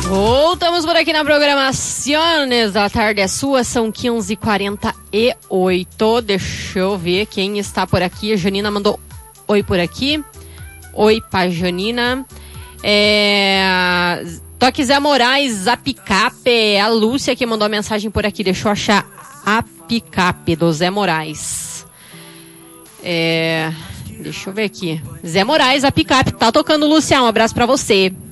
Voltamos por aqui na Programações da Tarde é Sua, são 15h48. Deixa eu ver quem está por aqui. A Janina mandou oi por aqui. Oi pra Janina. Toque Zé Moraes, a picape. A Lúcia que mandou a mensagem por aqui. Deixa eu achar a picape do Zé Moraes. Deixa eu ver aqui. Zé Moraes, a picape. Tá tocando, Lúcia. Um abraço pra você.